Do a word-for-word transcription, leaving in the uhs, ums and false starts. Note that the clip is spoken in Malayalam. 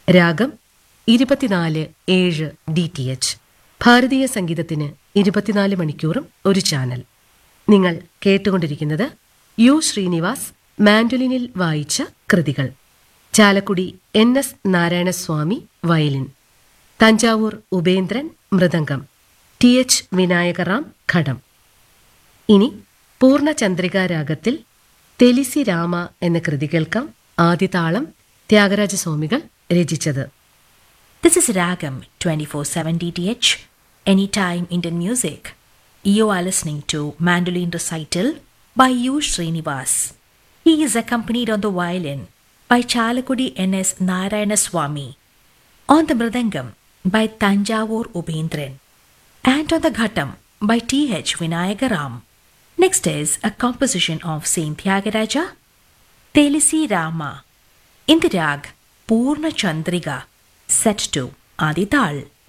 രാഗം ഇരുപത്തിനാല് ഏഴ് ഡി ടി എച്ച്. ഭാരതീയ സംഗീതത്തിന് ഇരുപത്തിനാല് മണിക്കൂറും ഒരു ചാനൽ. നിങ്ങൾ കേട്ടുകൊണ്ടിരിക്കുന്നത് യു ശ്രീനിവാസ് മാൻഡുലിനിൽ വായിച്ച കൃതികൾ. Chalakudy N S Narayanaswamy violin, Thanjavur Upendran mridangam, T H Vinayakram ഘടം. ഇനി പൂർണ്ണചന്ദ്രികാ രാഗത്തിൽ തെലിസി രാമ എന്ന കൃതി കേൾക്കാം. ആദ്യതാളം ത്യാഗരാജസ്വാമികൾ രചിച്ചത്. This is Ragam twenty-four seven D T H, Anytime Indian Music. You are listening to Mandolin Recital by U. Srinivas. He is accompanied on the violin by Chalakudi N S Narayanaswamy, on the mridangam by Tanjavur Ubendran, and on the ghatam by T H Vinayagaram. Next is a composition of Saint Tyagaraja, Telisi Rama, in the rag Purna Chandriga, set to Adi Tal.